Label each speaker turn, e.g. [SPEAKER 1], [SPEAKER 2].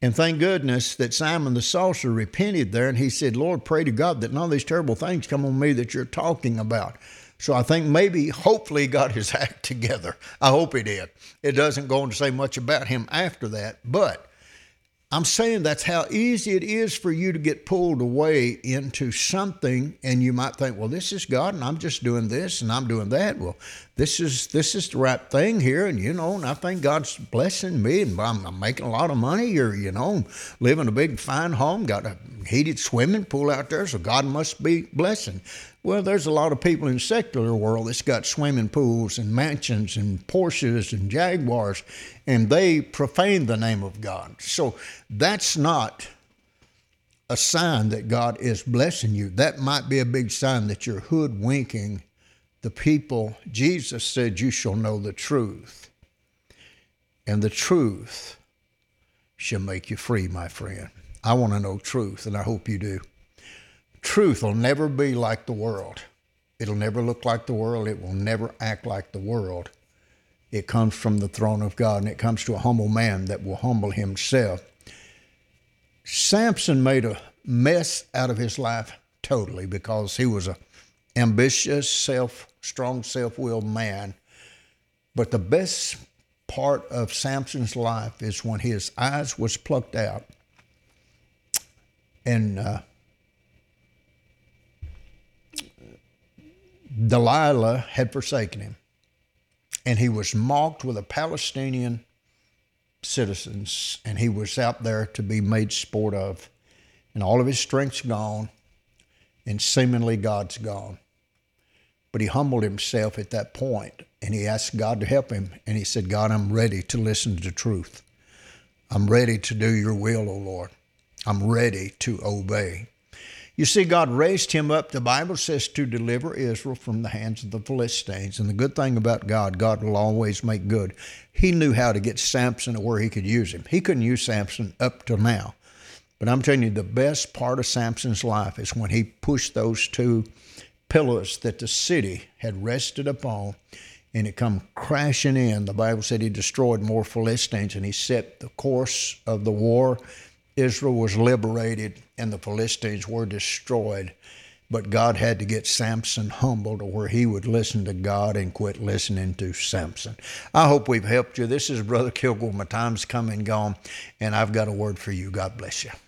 [SPEAKER 1] And thank goodness that Simon the sorcerer repented there, and he said, Lord, pray to God that none of these terrible things come on me that you're talking about. So I think maybe, hopefully, he got his act together. I hope he did. It doesn't go on to say much about him after that, but I'm saying that's how easy it is for you to get pulled away into something, and you might think, well, this is God, and I'm just doing this, and I'm doing that. Well, this is the right thing here, and and I think God's blessing me, and I'm making a lot of money, or living in a big fine home, got a heated swimming pool out there, so God must be blessing. Well, there's a lot of people in the secular world that's got swimming pools and mansions and Porsches and Jaguars, and they profane the name of God. So that's not a sign that God is blessing you. That might be a big sign that you're hoodwinking the people. Jesus said, you shall know the truth, and the truth shall make you free, my friend. I want to know truth, and I hope you do. Truth will never be like the world. It'll never look like the world. It will never act like the world. It comes from the throne of God, and it comes to a humble man that will humble himself. Samson made a mess out of his life totally because he was an ambitious, strong, self-willed man. But the best part of Samson's life is when his eyes was plucked out and Delilah had forsaken him, and he was mocked with the Palestinian citizens, and he was out there to be made sport of, and all of his strength's gone, and seemingly God's gone. But he humbled himself at that point, and he asked God to help him, and he said, God, I'm ready to listen to the truth. I'm ready to do your will, O Lord. I'm ready to obey. You see, God raised him up, the Bible says, to deliver Israel from the hands of the Philistines. And the good thing about God, God will always make good. He knew how to get Samson to where he could use him. He couldn't use Samson up till now. But I'm telling you, the best part of Samson's life is when he pushed those two pillars that the city had rested upon, and it come crashing in. The Bible said he destroyed more Philistines, and he set the course of the war. Israel was liberated, and the Philistines were destroyed. But God had to get Samson humble to where he would listen to God and quit listening to Samson. I hope we've helped you. This is Brother Kilgore. My time's come and gone, and I've got a word for you. God bless you.